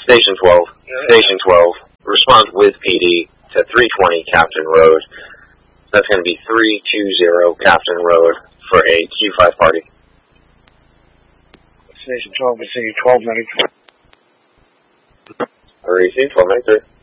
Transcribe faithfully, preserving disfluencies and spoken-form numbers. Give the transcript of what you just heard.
Station twelve. Station twelve. Respond with P D to three twenty Captain Road. That's going to be three two zero Captain Road for a Q five party. Station twelve, continue twelve ninety-three. Receive twelve ninety-three.